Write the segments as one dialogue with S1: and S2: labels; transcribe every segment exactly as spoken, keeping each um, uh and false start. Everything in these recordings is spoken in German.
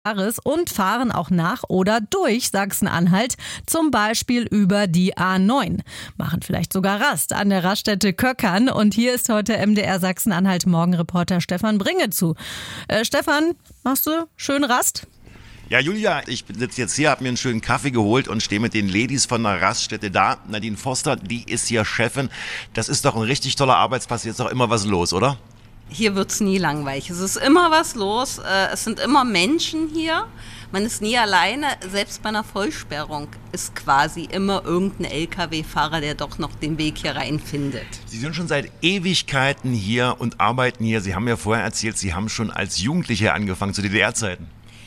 S1: Jahres und fahren auch nach oder durch Sachsen-Anhalt, zum Beispiel über die A neun. Machen vielleicht sogar Rast an der Raststätte Köckern. Und hier ist heute M D R Sachsen-Anhalt Morgenreporter Stefan Bringezu. Äh, Stefan, machst du schön Rast?
S2: Ja, Julia, ich sitze jetzt hier, habe mir einen schönen Kaffee geholt und stehe mit den Ladies von der Raststätte da. Nadine Foster, die ist hier Chefin. Das ist doch ein richtig toller Arbeitsplatz. Hier ist doch immer was los, oder?
S3: Hier wird's nie langweilig. Es ist immer was los. Es sind immer Menschen hier. Man ist nie alleine. Selbst bei einer Vollsperrung ist quasi immer irgendein L K W-Fahrer, der doch noch den Weg hier rein findet.
S2: Sie sind schon seit Ewigkeiten hier und arbeiten hier. Sie haben ja vorher erzählt, Sie haben schon als Jugendliche angefangen, zu D D R-Zeiten.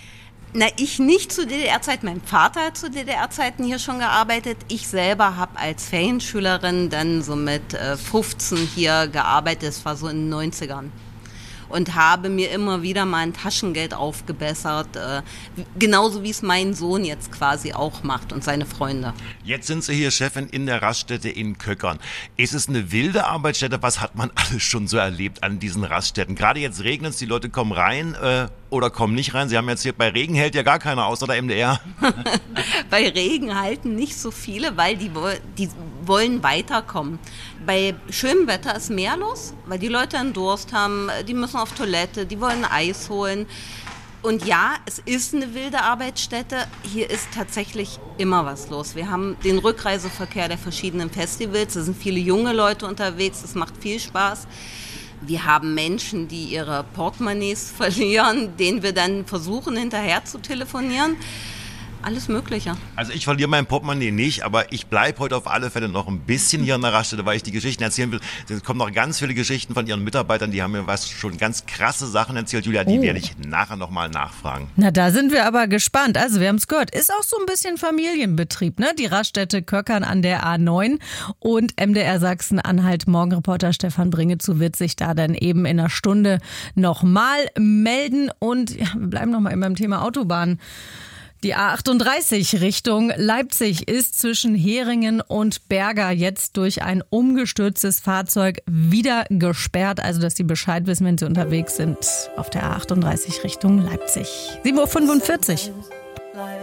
S3: Na, ich nicht zu D D R-Zeiten. Mein Vater hat zu D D R-Zeiten hier schon gearbeitet. Ich selber habe als Ferienschülerin dann so mit äh, fünfzehn hier gearbeitet. Das war so in den neunzigern. Und habe mir immer wieder mal ein Taschengeld aufgebessert. Äh, genauso wie es mein Sohn jetzt quasi auch macht und seine Freunde.
S2: Jetzt sind Sie hier Chefin in der Raststätte in Köckern. Ist es eine wilde Arbeitsstätte? Was hat man alles schon so erlebt an diesen Raststätten? Gerade jetzt regnet es, die Leute kommen rein äh, oder kommen nicht rein. Sie haben jetzt hier, bei Regen hält ja gar keiner außer der M D R.
S3: Bei Regen halten nicht so viele, weil die, die wollen weiterkommen. Bei schönem Wetter ist mehr los, weil die Leute einen Durst haben, die müssen auf Toilette, die wollen Eis holen. Und ja, es ist eine wilde Arbeitsstätte. Hier ist tatsächlich immer was los. Wir haben den Rückreiseverkehr der verschiedenen Festivals. Da sind viele junge Leute unterwegs. Es macht viel Spaß. Wir haben Menschen, die ihre Portemonnaies verlieren, denen wir dann versuchen, hinterher zu telefonieren. Alles Mögliche.
S2: Also ich verliere mein Portemonnaie nicht, aber ich bleibe heute auf alle Fälle noch ein bisschen hier in der Raststätte, weil ich die Geschichten erzählen will. Es kommen noch ganz viele Geschichten von Ihren Mitarbeitern, die haben mir was schon ganz krasse Sachen erzählt. Julia, die oh. werde ich nachher nochmal nachfragen.
S1: Na, da sind wir aber gespannt. Also wir haben es gehört, ist auch so ein bisschen Familienbetrieb, ne? Die Raststätte Köckern an der A neun und M D R Sachsen-Anhalt Morgenreporter Stefan Bringezu wird sich da dann eben in einer Stunde nochmal melden. Und ja, wir bleiben nochmal beim Thema Autobahn. Die A achtunddreißig Richtung Leipzig ist zwischen Heringen und Berga jetzt durch ein umgestürztes Fahrzeug wieder gesperrt. Also, dass Sie Bescheid wissen, wenn Sie unterwegs sind auf der A achtunddreißig Richtung Leipzig. sieben Uhr fünfundvierzig.